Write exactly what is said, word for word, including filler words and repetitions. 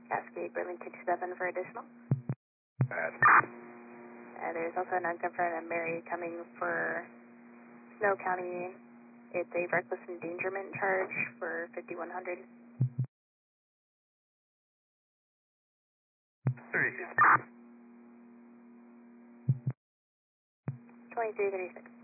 Cascade Burlington two seven for additional. Pass. Uh, there's also an unconfirmed Mary coming for Snow County. It's a reckless endangerment charge for fifty-one hundred. Three. twenty-three thirty-six.